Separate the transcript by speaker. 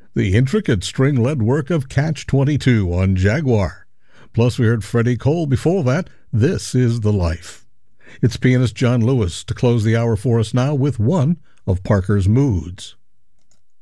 Speaker 1: The intricate string-led work of Catch-22 on Jaguar. Plus, we heard Freddie Cole before that, This Is the Life. It's pianist John Lewis to close the hour for us now with one of Parker's moods.